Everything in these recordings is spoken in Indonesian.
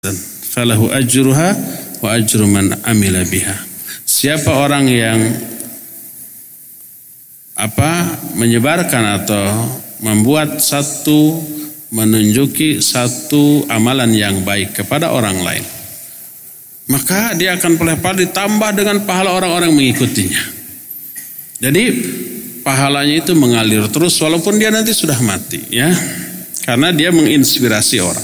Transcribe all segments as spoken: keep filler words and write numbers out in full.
falahu ajruha wa ajru man amila biha. Siapa orang yang apa menyebarkan atau membuat satu menunjuki satu amalan yang baik kepada orang lain, maka dia akan berpahala ditambah dengan pahala orang-orang mengikutinya. Jadi pahalanya itu mengalir terus walaupun dia nanti sudah mati, ya, karena dia menginspirasi orang.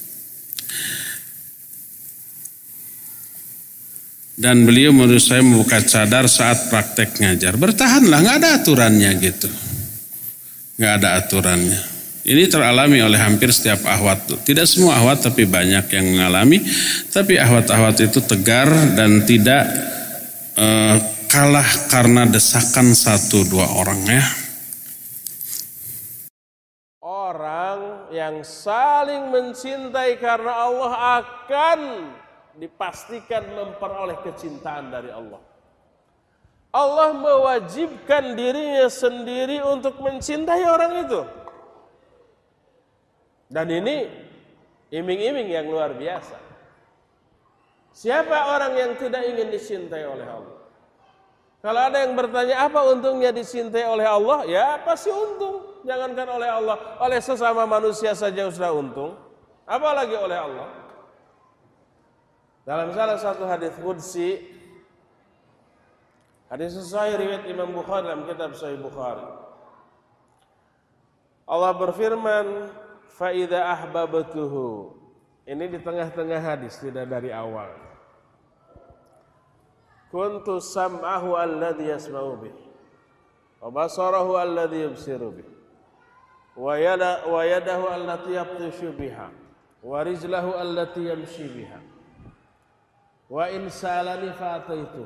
Dan beliau menurut saya membuka cadar saat praktek ngajar. Bertahanlah, nggak ada aturannya gitu, nggak ada aturannya. Ini teralami oleh hampir setiap ahwat. Tidak semua ahwat tapi banyak yang mengalami. Tapi ahwat-ahwat itu tegar dan tidak uh, kalah karena desakan satu dua orang, ya. Orang yang saling mencintai karena Allah akan dipastikan memperoleh kecintaan dari Allah. Allah mewajibkan dirinya sendiri untuk mencintai orang itu. Dan ini iming-iming yang luar biasa. Siapa orang yang tidak ingin dicintai oleh Allah? Kalau ada yang bertanya apa untungnya dicintai oleh Allah? Ya pasti untung. Jangankan oleh Allah, oleh sesama manusia saja sudah untung. Apalagi oleh Allah. Dalam salah satu hadis qudsi, hadis sahih riwayat Imam Bukhari dalam kitab Sahih Bukhari, Allah berfirman, fa idza ahbabtuhu. Ini di tengah-tengah hadis, tidak dari awal. Kuntu sam'ahu alladhi yasma'u bih, wa basarahu alladhi yubsiru bih, wa yada wa yadahu allati yabtishu biha, wa rijlahu allati yamshi biha. Wa in salani fa'ataitu.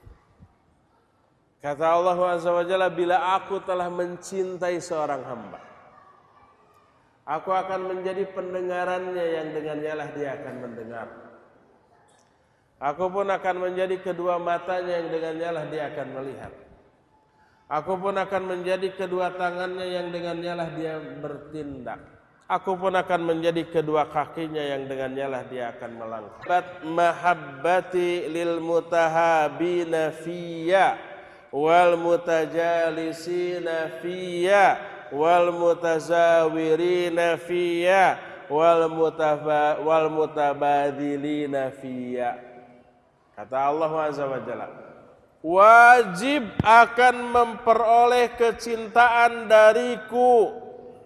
Kata Allah Azza wa Jalla, bila aku telah mencintai seorang hamba, aku akan menjadi pendengarannya yang dengannya lah dia akan mendengar. Aku pun akan menjadi kedua matanya yang dengannya lah dia akan melihat. Aku pun akan menjadi kedua tangannya yang dengannya lah dia bertindak. Aku pun akan menjadi kedua kakinya yang dengannya lah dia akan melangkah. Mahabbati lil mutahabina fiyya wal mutajalisina fiyya wal mutazawirina fiyya wal mutaba wal mutabadilina fiyya. Kata Allah Azza wa Jalla, wajib akan memperoleh kecintaan dariku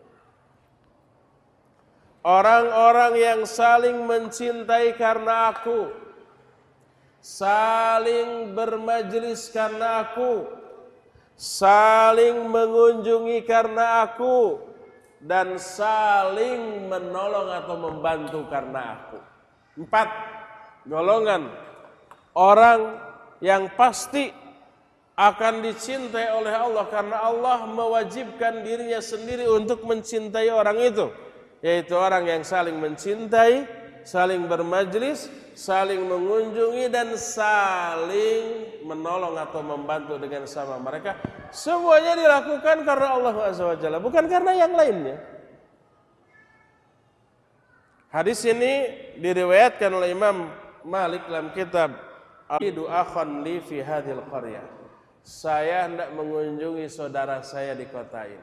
orang-orang yang saling mencintai karena aku, saling bermajlis karena aku, saling mengunjungi karena aku, dan saling menolong atau membantu karena aku. Empat golongan orang yang pasti akan dicintai oleh Allah karena Allah mewajibkan dirinya sendiri untuk mencintai orang itu. Yaitu orang yang saling mencintai, saling bermajlis, saling mengunjungi, dan saling menolong atau membantu dengan sama mereka. Semuanya dilakukan karena Allah Azza wa Jalla, bukan karena yang lainnya. Hadis ini diriwayatkan oleh Imam Malik dalam kitab Aqidu akhan li fi hadhil qaryah. Saya hendak mengunjungi saudara saya di kota ini.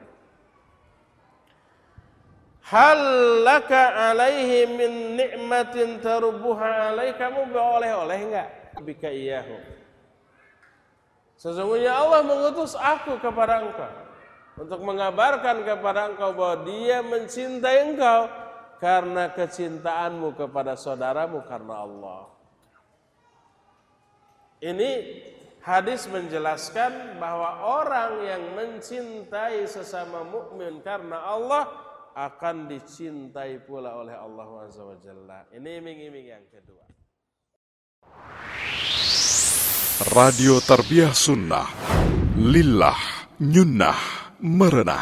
Hal laka alaihi min ni'matin tarbuha alaih, kamu bawa oleh-oleh enggak? Bika iyahu. Sesungguhnya Allah mengutus aku kepada engkau untuk mengabarkan kepada engkau bahwa Dia mencintai engkau karena kecintaanmu kepada saudaramu karena Allah. Ini hadis menjelaskan bahwa orang yang mencintai sesama mukmin karena Allah akan dicintai pula oleh Allah Azza wa Jalla. Ini iming-iming yang kedua. Radio Tarbiyah Sunnah, lillah, nyunnah, merenah.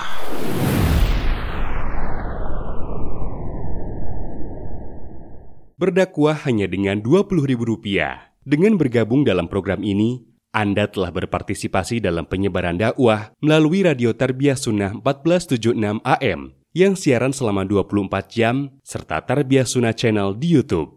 Berdakwah hanya dengan dua puluh ribu rupiah. Dengan bergabung dalam program ini, Anda telah berpartisipasi dalam penyebaran dakwah melalui Radio Tarbiyah Sunnah empat belas tujuh puluh enam A M. yang siaran selama dua puluh empat jam, serta Tarbiyah Sunnah Channel di YouTube.